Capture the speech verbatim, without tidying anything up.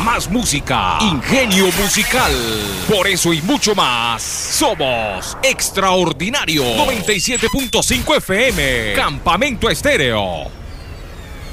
más música, ingenio musical. Por eso y mucho más, somos Extraordinario noventa y siete punto cinco F M, Campamento Estéreo.